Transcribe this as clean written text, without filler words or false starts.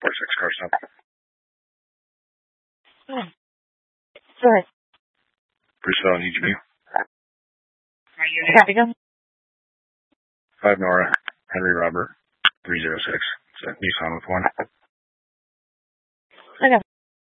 4-6 car stop. Go ahead. Brisbane, EGB. Copy, go. 5 Nora, Henry Robert, 306. Nissan with 1. Okay.